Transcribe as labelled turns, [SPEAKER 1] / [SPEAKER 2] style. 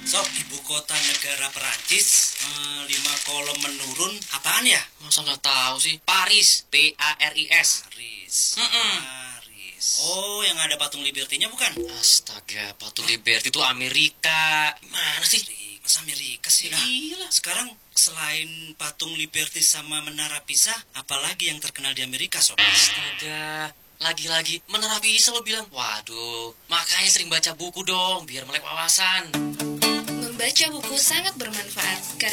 [SPEAKER 1] Sob, ibu kota negara Perancis, 5 kolom menurun, apaan ya?
[SPEAKER 2] Masa nggak tahu sih? Paris, Paris.
[SPEAKER 1] Paris.
[SPEAKER 2] Mm-mm.
[SPEAKER 1] Paris. Oh, yang ada patung Liberty-nya bukan?
[SPEAKER 2] Astaga, patung Liberty itu Amerika. Mana sih?
[SPEAKER 1] Masa Amerika sih? Nah,
[SPEAKER 2] Gila.
[SPEAKER 1] sekarang selain patung Liberty sama Menara Pisa, apalagi yang terkenal di Amerika, Sob?
[SPEAKER 2] Astaga, lagi-lagi Menara Pisa lo bilang. Waduh, makanya sering baca buku dong, biar melek wawasan.
[SPEAKER 3] Membaca buku sangat bermanfaat.